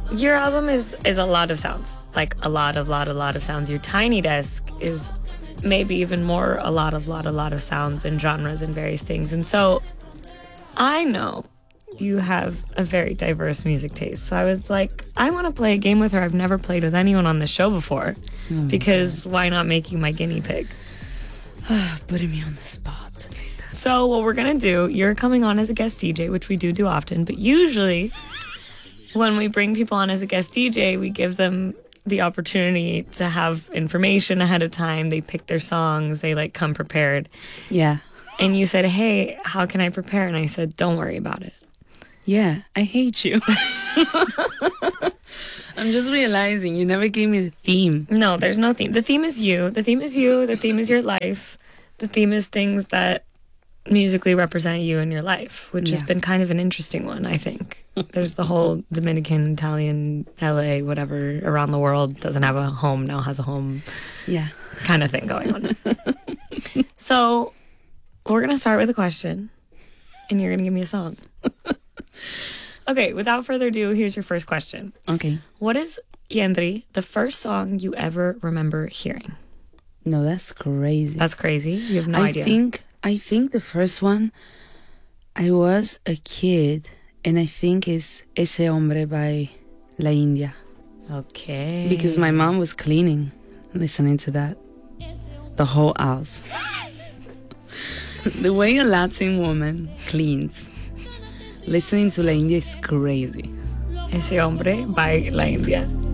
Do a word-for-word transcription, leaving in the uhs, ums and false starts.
your album is is a lot of sounds, like a lot of lot a lot of sounds. Your Tiny Desk is maybe even more a lot of lot a lot of sounds and genres and various things. And so I know you have a very diverse music taste. So I was like, I want to play a game with her I've never played with anyone on this show before, oh because God. Why not make you my guinea pig? Putting me on the spot. So what we're gonna do, you're coming on as a guest D J, which we do do often, but usually when we bring people on as a guest D J, we give them the opportunity to have information ahead of time. They pick their songs, they like come prepared. Yeah. And you said, hey, how can I prepare? And I said, don't worry about it. Yeah, I hate you. I'm just realizing you never gave me the theme. No, there's no theme. The theme is you. The theme is you. The theme is your life. The theme is things that musically represent you in your life, which yeah. has been kind of an interesting one, I think. There's the whole Dominican, Italian, L A, whatever, around the world, doesn't have a home, now has a home. Yeah. Kind of thing going on. So we're going to start with a question, and you're going to give me a song. Okay, without further ado, here's your first question. Okay. What is, Yendri, the first song you ever remember hearing? No, that's crazy. That's crazy? You have no I idea. think, I think the first one, I was a kid, and I think it's Ese Hombre by La India. Okay. Because my mom was cleaning, listening to that. The whole house. The way a Latin woman cleans, listening to La India is crazy. Ese Hombre by La India.